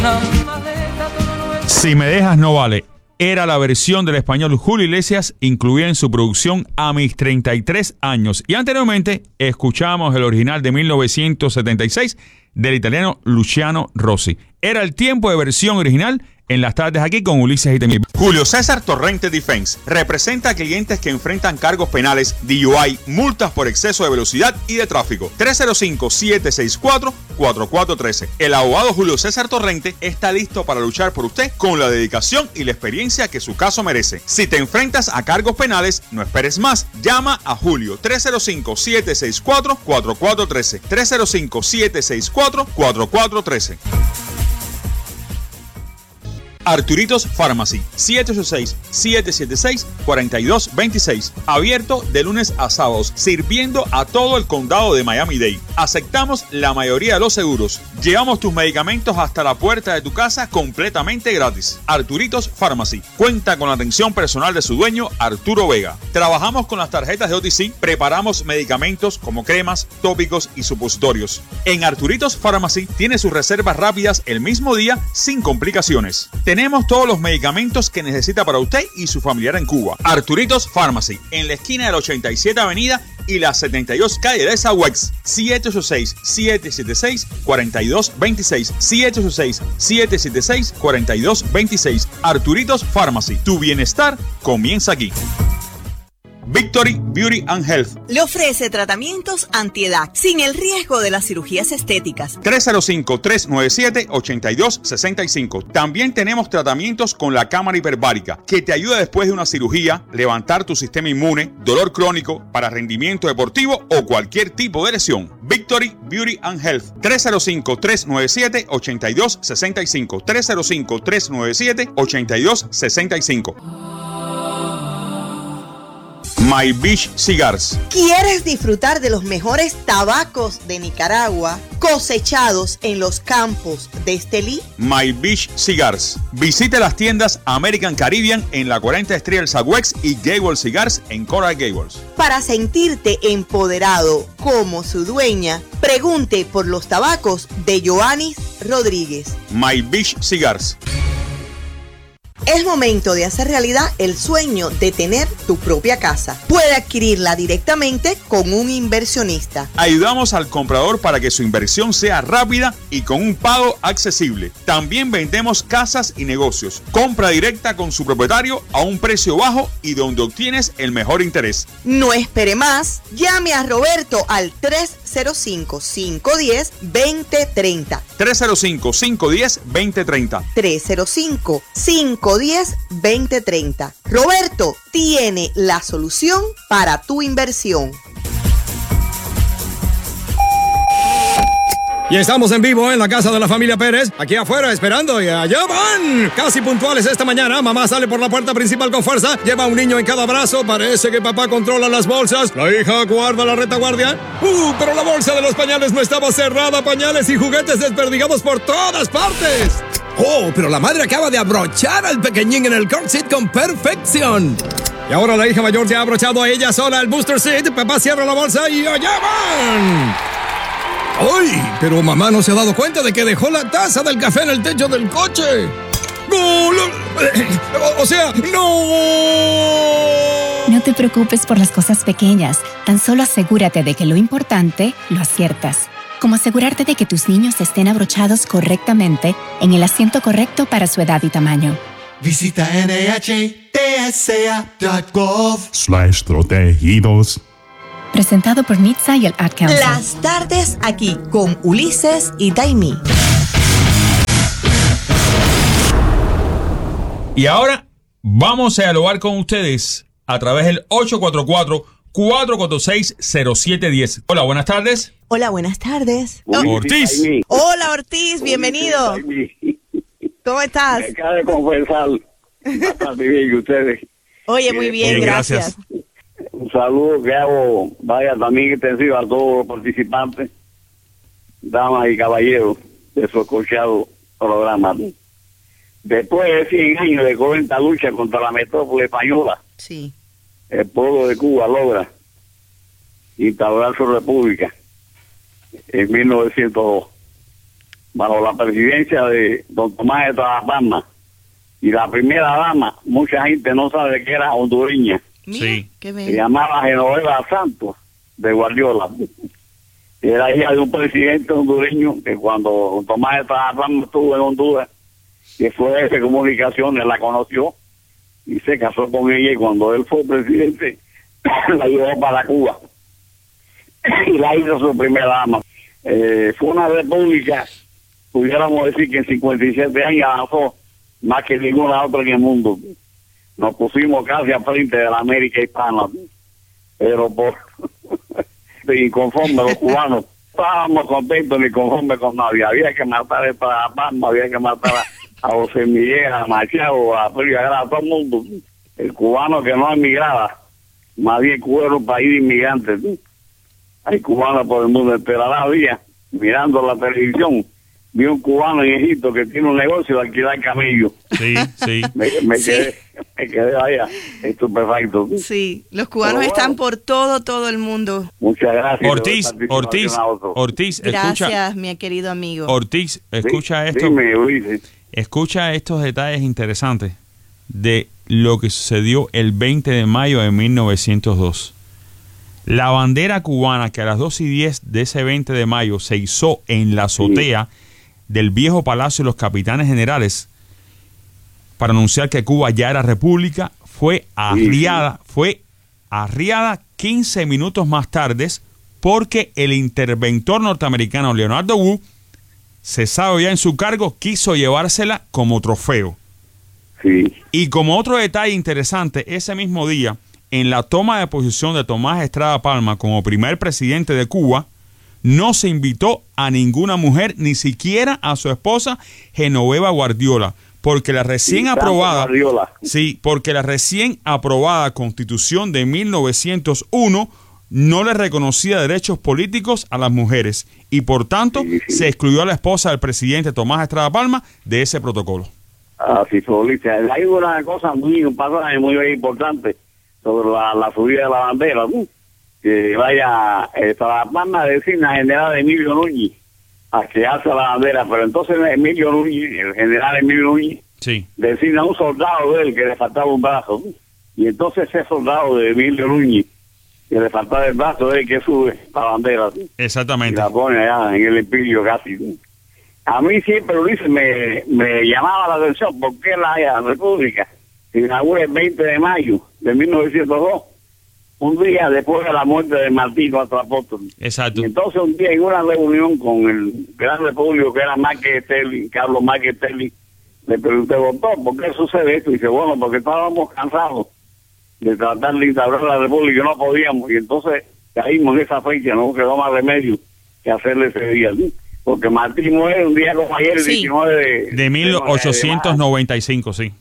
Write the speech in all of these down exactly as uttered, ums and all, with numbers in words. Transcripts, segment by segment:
Si me dejas no vale. Era la versión del español Julio Iglesias, incluida en su producción A mis treinta y tres años. Y anteriormente escuchamos el original de mil novecientos setenta y seis del italiano Luciano Rossi. Era el tiempo de versión original en las tardes aquí con Ulises y Temir. Julio César Torrente Defense representa a clientes que enfrentan cargos penales, D U I, multas por exceso de velocidad y de tráfico. tres cero cinco, siete seis cuatro, cuatro cuatro uno tres. El abogado Julio César Torrente está listo para luchar por usted con la dedicación y la experiencia que su caso merece. Si te enfrentas a cargos penales, no esperes más. Llama a Julio tres cero cinco, siete seis cuatro, cuatro cuatro uno tres. tres cero cinco, siete seis cuatro, cuatro cuatro uno tres. Arturitos Pharmacy, siete ocho seis, siete siete seis, cuatro dos dos seis. Abierto de lunes a sábados, sirviendo a todo el condado de Miami-Dade. Aceptamos la mayoría de los seguros. Llevamos tus medicamentos hasta la puerta de tu casa completamente gratis. Arturitos Pharmacy cuenta con la atención personal de su dueño, Arturo Vega. Trabajamos con las tarjetas de O T C, preparamos medicamentos como cremas, tópicos y supositorios. En Arturitos Pharmacy tiene sus reservas rápidas el mismo día sin complicaciones. Tenemos todos los medicamentos que necesita para usted y su familiar en Cuba. Arturitos Pharmacy, en la esquina de la ochenta y siete Avenida y la setenta y dos calle de Sawex. siete ocho seis, siete siete seis, cuatro dos dos seis. siete ocho seis, siete siete seis, cuatro dos dos seis. Arturitos Pharmacy. Tu bienestar comienza aquí. Victory Beauty and Health le ofrece tratamientos antiedad sin el riesgo de las cirugías estéticas. tres cero cinco, tres nueve siete, ocho dos seis cinco. También tenemos tratamientos con la cámara hiperbárica que te ayuda después de una cirugía, levantar tu sistema inmune, dolor crónico, para rendimiento deportivo o cualquier tipo de lesión. Victory Beauty and Health, tres cero cinco, tres nueve siete, ocho dos seis cinco. tres cero cinco, tres nueve siete, ocho dos seis cinco. My Beach Cigars. ¿Quieres disfrutar de los mejores tabacos de Nicaragua cosechados en los campos de Estelí? My Beach Cigars. Visite las tiendas American Caribbean en la cuarenta Street del Sawex y Gables Cigars en Coral Gables. Para sentirte empoderado como su dueña, pregunte por los tabacos de Joannis Rodríguez. My Beach Cigars. Es momento de hacer realidad el sueño de tener tu propia casa. Puede adquirirla directamente con un inversionista. Ayudamos al comprador para que su inversión sea rápida y con un pago accesible. También vendemos casas y negocios. Compra directa con su propietario a un precio bajo y donde obtienes el mejor interés. No espere más. Llame a Roberto al tres cero cinco, cinco uno cero, dos cero tres cero. tres cero cinco, cinco uno cero, dos cero tres cero. tres cero cinco, cinco uno cero, dos cero tres cero. Roberto tiene la solución para tu inversión. Y estamos en vivo en la casa de la familia Pérez, aquí afuera esperando y allá van. Casi puntuales esta mañana, mamá sale por la puerta principal con fuerza, lleva a un niño en cada brazo, parece que papá controla las bolsas, la hija guarda la retaguardia. Uh, pero la bolsa de los pañales no estaba cerrada, pañales y juguetes desperdigados por todas partes. Oh, pero la madre acaba de abrochar al pequeñín en el car seat con perfección. Y ahora la hija mayor se ha abrochado a ella sola el booster seat, papá cierra la bolsa y allá van. ¡Ay! Pero mamá no se ha dado cuenta de que dejó la taza del café en el techo del coche. ¡No! O sea, ¡no! No te preocupes por las cosas pequeñas. Tan solo asegúrate de que lo importante lo aciertas. Como asegurarte de que tus niños estén abrochados correctamente en el asiento correcto para su edad y tamaño. Visita N H T S A punto gov slash protegidos. Presentado por N H T S A y el Ad Council. Las tardes aquí con Ulises y Taimí. Y ahora vamos a dialogar con ustedes a través del ocho cuatro cuatro, cuatro cuatro seis, cero siete uno cero. Hola, buenas tardes. Hola, buenas tardes. Oh, Ortiz. Hola, Ortiz, bienvenido. ¿Cómo estás? Me acaba de confesar bastante bien que ustedes. Oye, muy bien, bien, gracias. gracias. Un saludo que hago, vaya, también extensivo a todos los participantes, damas y caballeros de su escuchado programa. Después de cien años de cruenta lucha contra la metrópoli española, sí, el pueblo de Cuba logra instaurar su república en mil novecientos dos. bajo la presidencia de don Tomás de Todas Palmas. Y la primera dama, mucha gente no sabe que era hondureña. Mira, Sí. qué Se bello. llamaba Genoveva Santos de Guardiola. Era hija de un presidente hondureño que cuando don Tomás de Todas Palmas estuvo en Honduras, que fue de comunicaciones, la conoció y se casó con ella, y cuando él fue presidente la llevó para Cuba y la hizo su primera dama. Eh, fue una república, pudiéramos decir que en cincuenta y siete años avanzó más que ninguna otra en el mundo. Nos pusimos casi al frente de la América hispana, pero por inconformes los cubanos estábamos contentos ni conformes con nadie. Había que matar a Todas Palmas, había que matar a, a José Miguel, a Machado, a Frío, a todo el mundo. El cubano que no emigraba, más bien Cuba era un país de inmigrantes. Hay cubanos por el mundo entero. La día, mirando la televisión, vi un cubano en Egipto que tiene un negocio de alquilar camellos. Sí, sí. Me, me, Sí. quedé, me quedé allá, estupefacto. Sí, los cubanos Pero bueno. están por todo, todo el mundo. Muchas gracias. Ortiz, Ortiz, Ortiz, escucha, Gracias, mi querido amigo. Ortiz, escucha esto. Dime, Ulises. Escucha estos detalles interesantes de lo que sucedió el veinte de mayo de mil novecientos dos. La bandera cubana que a las dos y diez de ese veinte de mayo se izó en la azotea del viejo Palacio de los Capitanes Generales para anunciar que Cuba ya era república, fue arriada, fue arriada quince minutos más tarde porque el interventor norteamericano Leonardo Wu, cesado ya en su cargo, quiso llevársela como trofeo. Sí. Y como otro detalle interesante, ese mismo día, en la toma de posición de Tomás Estrada Palma como primer presidente de Cuba, no se invitó a ninguna mujer, ni siquiera a su esposa Genoveva Guardiola, porque la recién Sí, aprobada, Guardiola. sí, porque la recién aprobada Constitución de mil novecientos uno no le reconocía derechos políticos a las mujeres y por tanto Sí, sí. se excluyó a la esposa del presidente Tomás Estrada Palma de ese protocolo. Así fue, Ulises. Hay una cosa muy, un pasaje muy importante sobre la, la subida de la bandera, ¿no? Que vaya eh, Todas Palmas designa al general Emilio Núñez a que hace la bandera, pero entonces Emilio Núñez, el general Emilio Núñez, Sí, designa a un soldado de él que le faltaba un brazo, ¿no? Y entonces ese soldado de Emilio Núñez, que le faltaba el brazo, es el que sube la bandera, ¿no? Y exactamente. la pone allá en el imperio casi, ¿no? A mí siempre, Ulises, me, me llamaba la atención porque la, la República se inaugura el veinte de mayo de mil novecientos dos, un día después de la muerte de Martín nuestro apóstol. Exacto. Y entonces un día en una reunión con el gran repúblico que era Márquez Sterling, Carlos Márquez Sterling, le pregunté, doctor, ¿por qué sucede esto? Y dice, bueno, porque estábamos cansados de tratar de instaurar la república y no podíamos. Y entonces caímos en esa fecha, no quedó más remedio que hacerle ese día, ¿sí? Porque Martín muere un día como ayer, el Sí. diecinueve de... De mil ochocientos noventa y cinco, sí.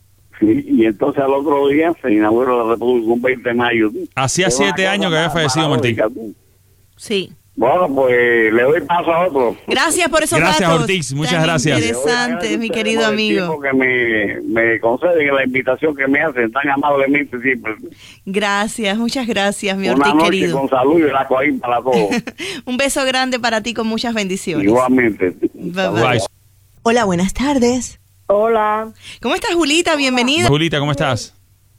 Sí, y entonces al otro día se inauguró la república un veinte de mayo. ¿sí? Hacía Es una siete cosa años que había ma- fallecido Martín. paradójica, ¿sí? Sí. Bueno, pues le doy paso a otro. Gracias por esos Gracias, datos. Ortiz, muchas tan gracias. Interesantes, mi querido Por el amigo. tiempo que me, me conceden, la invitación que me hacen tan amablemente siempre. Gracias, muchas gracias, mi Una Ortiz noche querido. con salud y la cojín para todos. Un beso grande para ti con muchas bendiciones. Igualmente. Bye, Bye. bye. Hola, buenas tardes. Hola. ¿Cómo estás, Julita? Bienvenida. Julita, ¿cómo estás?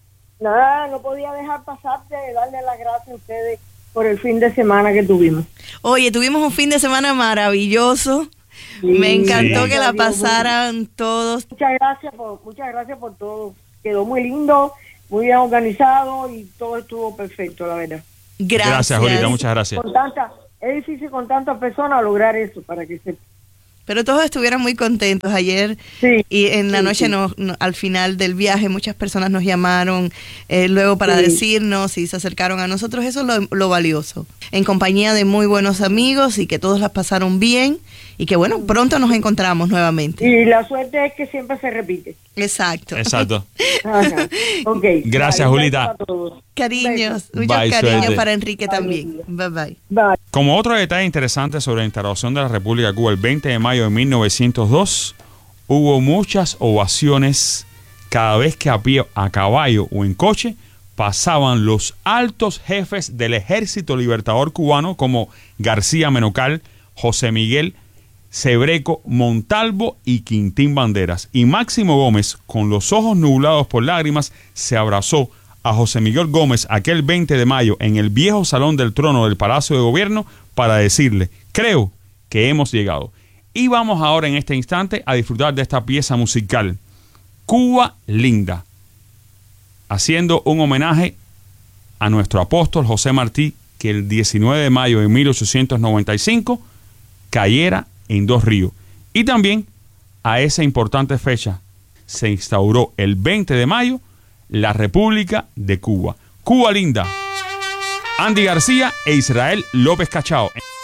Nada, no podía dejar pasar de darle las gracias a ustedes por el fin de semana que tuvimos. Oye, tuvimos un fin de semana maravilloso. Me encantó Sí. que la pasaran todos. Muchas gracias por, muchas gracias por todo. Quedó muy lindo, muy bien organizado y todo estuvo perfecto, la verdad. Gracias. Gracias, Julita, muchas gracias. Con tanta, es difícil con tantas personas lograr eso, para que se... Pero todos estuvieron muy contentos ayer. Sí. Y en la Sí, noche, sí. no- no- al final del viaje, muchas personas nos llamaron eh, luego para Sí. decirnos y se acercaron a nosotros. Eso es lo, lo valioso. En compañía de muy buenos amigos y que todos las pasaron bien y que, bueno, pronto nos encontramos nuevamente. Y la suerte es que siempre se repite. Exacto. Exacto. Ajá. Ok. Gracias, Bye. Julita. Un beso a todos. Cariños, Un muchos Bye, cariños suerte. para Enrique Bye, también. bye. Bye bye. Bye. Como otro detalle interesante sobre la instalación de la República de Cuba el veinte de mayo de mil novecientos dos, hubo muchas ovaciones cada vez que a pie, a caballo o en coche pasaban los altos jefes del Ejército Libertador Cubano como García Menocal, José Miguel Cebreco, Montalvo y Quintín Banderas. Y Máximo Gómez, con los ojos nublados por lágrimas, se abrazó a José Miguel Gómez aquel veinte de mayo en el viejo Salón del Trono del Palacio de Gobierno para decirle: creo que hemos llegado. Y vamos ahora en este instante a disfrutar de esta pieza musical, Cuba Linda, haciendo un homenaje a nuestro apóstol José Martí, que el diecinueve de mayo de mil ochocientos noventa y cinco cayera en Dos Ríos. Y también a esa importante fecha se instauró el veinte de mayo la República de Cuba. Cuba Linda, Andy García e Israel López Cachao.